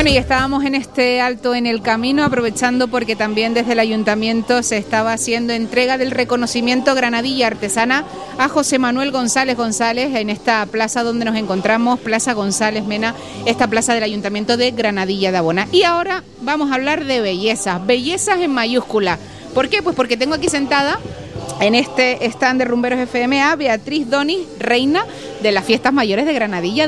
Bueno, y estábamos en este alto en el camino, aprovechando porque también desde el Ayuntamiento se estaba haciendo entrega del reconocimiento Granadilla Artesana a José Manuel González en esta plaza donde nos encontramos, Plaza González Mena, esta plaza del Ayuntamiento de Granadilla de Abona. Y ahora vamos a hablar de bellezas en mayúscula. ¿Por qué? Pues porque tengo aquí sentada en este stand de Rumberos FM a Beatriz Donis, reina de las Fiestas Mayores de Granadilla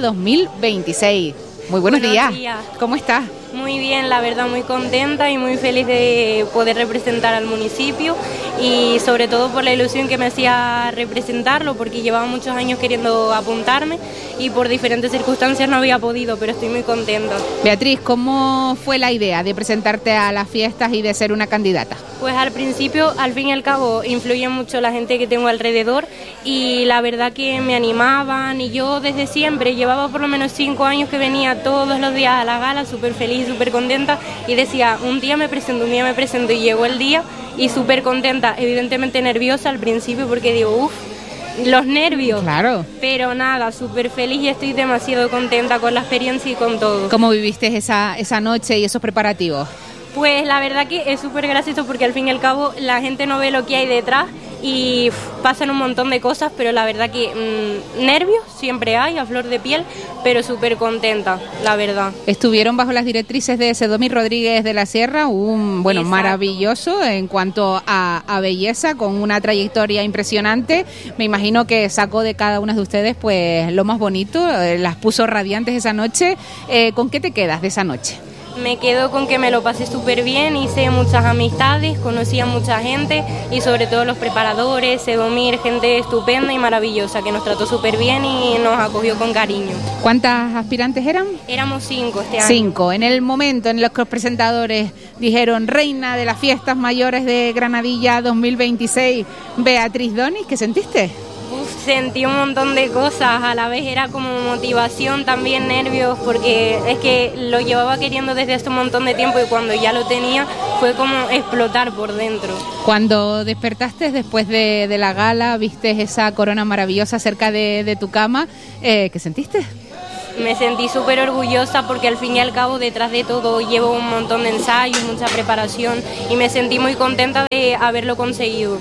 2026. Muy buenos días. ¿Cómo estás? Muy bien, la verdad, muy contenta y muy feliz de poder representar al municipio y sobre todo por la ilusión que me hacía representarlo, porque llevaba muchos años queriendo apuntarme y por diferentes circunstancias no había podido, pero estoy muy contenta. Beatriz, ¿cómo fue la idea de presentarte a las fiestas y de ser una candidata? Pues al principio, al fin y al cabo, influye mucho la gente que tengo alrededor y la verdad que me animaban, y yo desde siempre llevaba por lo menos 5 años que venía todos los días a la gala, súper feliz, súper contenta, y decía, un día me presento, y llegó el día y súper contenta, evidentemente nerviosa al principio porque digo, los nervios, claro, pero nada, súper feliz y estoy demasiado contenta con la experiencia y con todo. ¿Cómo viviste esa noche y esos preparativos? Pues la verdad que es súper gracioso porque al fin y al cabo la gente no ve lo que hay detrás y pasan un montón de cosas, pero la verdad que nervios siempre hay, a flor de piel, pero súper contenta, la verdad. Estuvieron bajo las directrices de Sedomir Rodríguez de la Sierra, Exacto. Maravilloso en cuanto a belleza, con una trayectoria impresionante. Me imagino que sacó de cada una de ustedes pues lo más bonito, las puso radiantes esa noche. ¿Con qué te quedas de esa noche? Me quedo con que me lo pasé súper bien, hice muchas amistades, conocí a mucha gente y sobre todo los preparadores, Sedomir, gente estupenda y maravillosa que nos trató súper bien y nos acogió con cariño. ¿Cuántas aspirantes eran? Éramos 5 este año. 5. En el momento en el que los presentadores dijeron reina de las Fiestas Mayores de Granadilla 2026, Beatriz Donis, ¿qué sentiste? Sentí un montón de cosas, a la vez era como motivación, también nervios, porque es que lo llevaba queriendo desde hace un montón de tiempo y cuando ya lo tenía fue como explotar por dentro. Cuando despertaste después de la gala, viste esa corona maravillosa cerca de tu cama, ¿qué sentiste? Me sentí súper orgullosa porque al fin y al cabo detrás de todo llevo un montón de ensayos, mucha preparación y me sentí muy contenta de haberlo conseguido.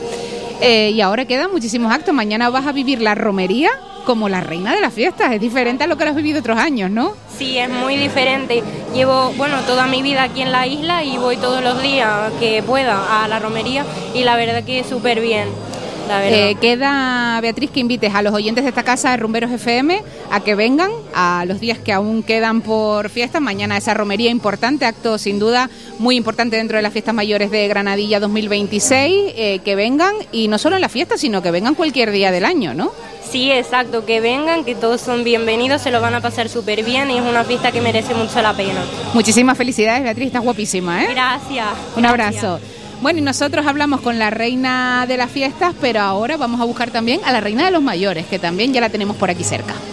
Y ahora quedan muchísimos actos. Mañana vas a vivir la romería como la reina de las fiestas. Es diferente a lo que lo has vivido otros años, ¿no? Sí, es muy diferente. Llevo, toda mi vida aquí en la isla y voy todos los días que pueda a la romería y la verdad que es súper bien. Queda, Beatriz, que invites a los oyentes de esta casa de Rumberos FM a que vengan a los días que aún quedan por fiestas. Mañana esa romería importante, acto sin duda muy importante dentro de las Fiestas Mayores de Granadilla 2026, que vengan, y no solo en las fiestas, sino que vengan cualquier día del año, ¿no? Sí, exacto, que vengan, que todos son bienvenidos, se lo van a pasar súper bien y es una fiesta que merece mucho la pena. Muchísimas felicidades, Beatriz, estás guapísima, ¿eh? Gracias. Un abrazo. Bueno, y nosotros hablamos con la reina de las fiestas, pero ahora vamos a buscar también a la reina de los mayores, que también ya la tenemos por aquí cerca.